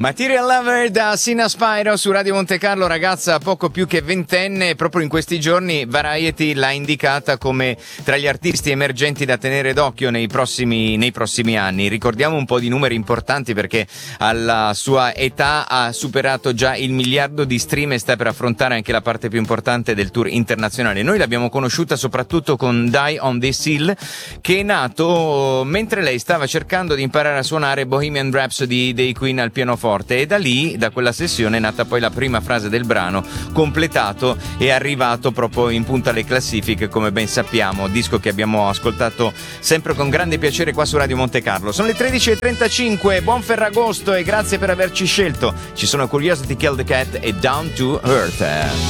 Material Lover da Sina Spyro su Radio Monte Carlo, ragazza poco più che ventenne. Proprio in questi giorni Variety l'ha indicata come tra gli artisti emergenti da tenere d'occhio nei prossimi anni. Ricordiamo un po' di numeri importanti, perché alla sua età ha superato già il 1 miliardo di stream e sta per affrontare anche la parte più importante del tour internazionale. Noi l'abbiamo conosciuta soprattutto con Die on This Hill, che è nato mentre lei stava cercando di imparare a suonare Bohemian Rhapsody dei Queen al pianoforte, e da lì, da quella sessione, è nata poi la prima frase del brano, completato e arrivato proprio in punta alle classifiche, come ben sappiamo, disco che abbiamo ascoltato sempre con grande piacere qua su Radio Monte Carlo. Sono le 13:35, buon Ferragosto e grazie per averci scelto. Ci sono Curiosity Killed the Cat e Down to Earth.